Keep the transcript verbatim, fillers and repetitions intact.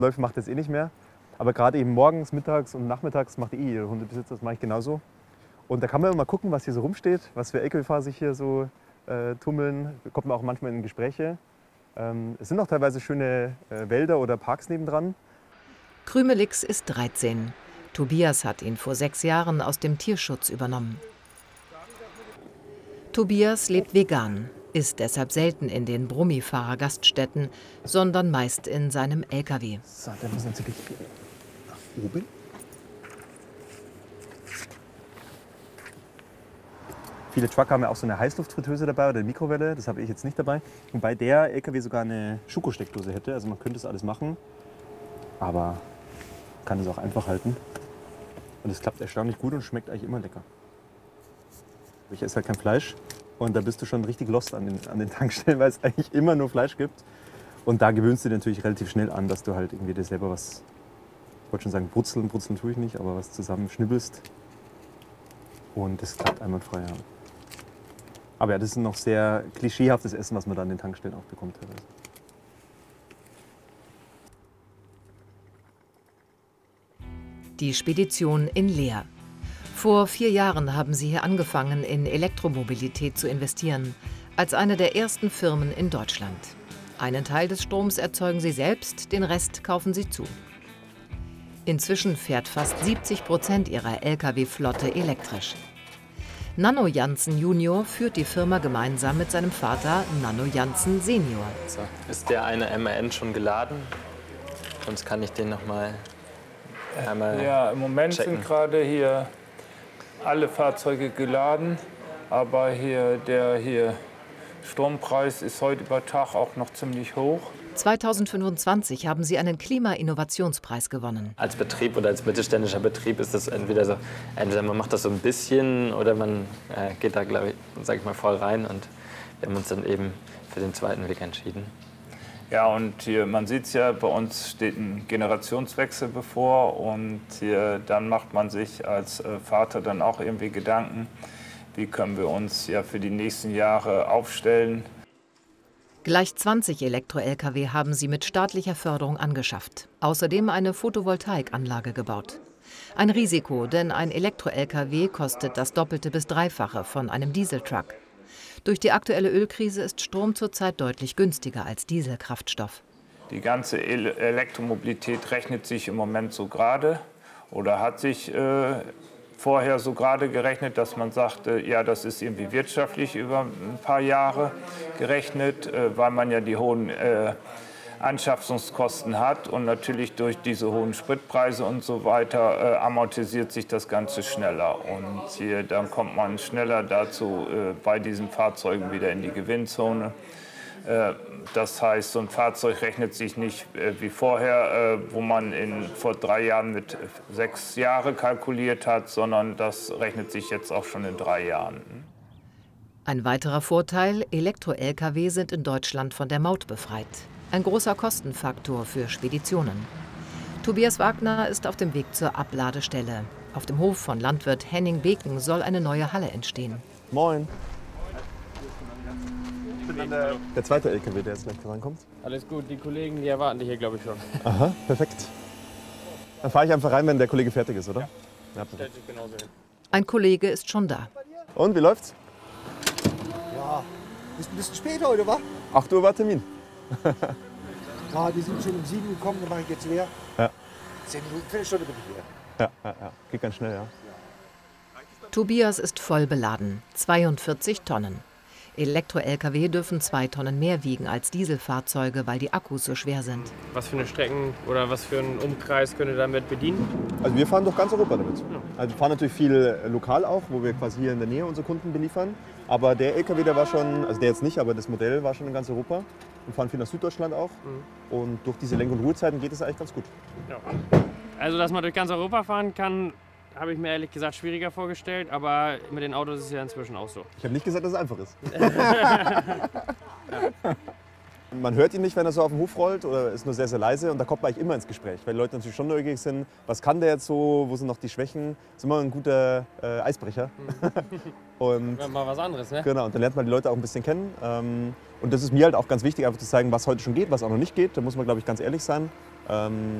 Läufe macht das eh nicht mehr. Aber gerade eben morgens, mittags und nachmittags macht eh jeder Hundebesitzer, das mache ich genauso. Und da kann man mal gucken, was hier so rumsteht, was für L K W-Fahrer sich hier so äh, tummeln. Da kommt man auch manchmal in Gespräche. Ähm, es sind auch teilweise schöne äh, Wälder oder Parks nebendran. Krümelix ist dreizehn. Tobias hat ihn vor sechs Jahren aus dem Tierschutz übernommen. Tobias lebt vegan, ist deshalb selten in den Brummifahrer-Gaststätten, sondern meist in seinem L K W. So, der muss natürlich nach oben. Viele Trucker haben ja auch so eine Heißluftfritteuse dabei oder eine Mikrowelle, das habe ich jetzt nicht dabei. Wobei der L K W sogar eine Schokosteckdose hätte, also man könnte das alles machen, aber kann es auch einfach halten. Und es klappt erstaunlich gut und schmeckt eigentlich immer lecker. Ich esse halt kein Fleisch und da bist du schon richtig lost an den, an den Tankstellen, weil es eigentlich immer nur Fleisch gibt. Und da gewöhnst du dir natürlich relativ schnell an, dass du halt irgendwie dir selber was, ich wollte schon sagen brutzeln, brutzeln tue ich nicht, aber was zusammen schnibbelst. Und das klappt einwandfrei. Ja. Aber ja, das ist noch sehr klischeehaftes Essen, was man da an den Tankstellen auch bekommt teilweise. Die Spedition in Leer. Vor vier Jahren haben sie hier angefangen, in Elektromobilität zu investieren, als eine der ersten Firmen in Deutschland. Einen Teil des Stroms erzeugen sie selbst, den Rest kaufen sie zu. Inzwischen fährt fast siebzig Prozent ihrer L K W-Flotte elektrisch. Nanno Jansen Junior führt die Firma gemeinsam mit seinem Vater Nanno Jansen Senior. So, ist der eine M A N schon geladen? Sonst kann ich den noch mal einmal Ja, im Moment checken. sind gerade hier alle Fahrzeuge geladen, aber hier der hier Strompreis ist heute über Tag auch noch ziemlich hoch. zweitausendfünfundzwanzig haben sie einen Klima-Innovationspreis gewonnen. Als Betrieb oder als mittelständischer Betrieb ist das entweder so, entweder man macht das so ein bisschen oder man äh, geht da, glaube ich, sag ich mal, voll rein. Und wir haben uns dann eben für den zweiten Weg entschieden. Ja, und hier, man sieht es ja, bei uns steht ein Generationswechsel bevor und hier, dann macht man sich als äh, Vater dann auch irgendwie Gedanken, wie können wir uns ja für die nächsten Jahre aufstellen. Gleich zwanzig Elektro-L K W haben sie mit staatlicher Förderung angeschafft. Außerdem eine Photovoltaikanlage gebaut. Ein Risiko, denn ein Elektro-L K W kostet das Doppelte bis Dreifache von einem Dieseltruck. Durch die aktuelle Ölkrise ist Strom zurzeit deutlich günstiger als Dieselkraftstoff. Die ganze Elektromobilität rechnet sich im Moment so gerade oder hat sich äh, vorher so gerade gerechnet, dass man sagte, ja, das ist irgendwie wirtschaftlich über ein paar Jahre gerechnet, äh, weil man ja die hohen äh, Anschaffungskosten hat und natürlich durch diese hohen Spritpreise und so weiter äh, amortisiert sich das Ganze schneller und hier, dann kommt man schneller dazu äh, bei diesen Fahrzeugen wieder in die Gewinnzone. Äh, das heißt, so ein Fahrzeug rechnet sich nicht äh, wie vorher, äh, wo man in, vor drei Jahren mit sechs Jahren kalkuliert hat, sondern das rechnet sich jetzt auch schon in drei Jahren. Ein weiterer Vorteil, Elektro-L K W sind in Deutschland von der Maut befreit. Ein großer Kostenfaktor für Speditionen. Tobias Wagner ist auf dem Weg zur Abladestelle. Auf dem Hof von Landwirt Henning Beken soll eine neue Halle entstehen. Moin. Ich bin dann der, der zweite L K W, der jetzt gleich vorankommt. Alles gut, die Kollegen, die erwarten dich hier, glaube ich, schon. Aha, perfekt. Dann fahre ich einfach rein, wenn der Kollege fertig ist, oder? Ja, ja stellt sich genauso hin. Ein Kollege ist schon da. Und, wie läuft's? Ja, ist ein bisschen spät heute, wa? acht Uhr war Termin. Ja, die sind schon um sieben gekommen, dann mache ich jetzt leer. Ja. Zehn Minuten, Viertelstunde bin ich leer. Ja, ja, ja. Geht ganz schnell, ja. Tobias ist voll beladen, zweiundvierzig Tonnen. Elektro-L K W dürfen zwei Tonnen mehr wiegen als Dieselfahrzeuge, weil die Akkus so schwer sind. Was für eine Strecken oder was für einen Umkreis könnt ihr damit bedienen? Also wir fahren durch ganz Europa damit. Ja. Also wir fahren natürlich viel lokal auch, wo wir quasi hier in der Nähe unsere Kunden beliefern. Aber der L K W, der war schon, also der jetzt nicht, aber das Modell war schon in ganz Europa. Wir fahren viel nach Süddeutschland auch. Mhm. Und durch diese Lenk- und Ruhezeiten geht es eigentlich ganz gut. Ja. Also dass man durch ganz Europa fahren kann, habe ich mir ehrlich gesagt schwieriger vorgestellt, aber mit den Autos ist es ja inzwischen auch so. Ich habe nicht gesagt, dass es einfach ist. Ja. Man hört ihn nicht, wenn er so auf den Hof rollt oder ist nur sehr, sehr leise und da kommt man eigentlich immer ins Gespräch, weil die Leute natürlich schon neugierig sind, was kann der jetzt so, wo sind noch die Schwächen. Das ist immer ein guter äh, Eisbrecher. Und mal was anderes, ne? Genau, und dann lernt man die Leute auch ein bisschen kennen. Ähm, und das ist mir halt auch ganz wichtig, einfach zu zeigen, was heute schon geht, was auch noch nicht geht. Da muss man, glaube ich, ganz ehrlich sein. Ähm